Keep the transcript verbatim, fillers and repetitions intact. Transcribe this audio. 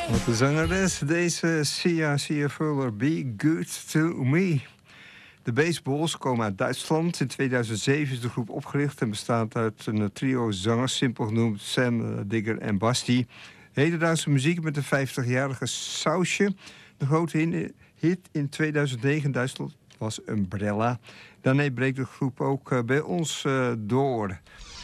Wat de zangeres, deze Sia Sia Fuller, Be Good To Me. De Baseballs komen uit Duitsland. In tweeduizend zeven is de groep opgericht en bestaat uit een trio zangers, simpel genoemd Sam, Digger en Basti. Hedendaagse muziek met een vijftigjarige sausje. De grote hit in tweeduizend negen in Duitsland was Umbrella. Daarmee breekt de groep ook bij ons door.